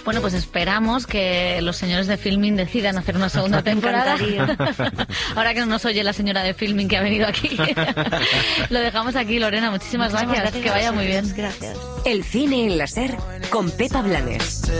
Bueno, pues esperamos que los señores de Filmin decidan hacer una segunda temporada. Ahora que no nos oye la señora de Filmin que ha venido aquí. Lo dejamos aquí, Lorena. Muchísimas gracias. Que vaya muy bien. Gracias. El cine en la SER con Pepa Blanes.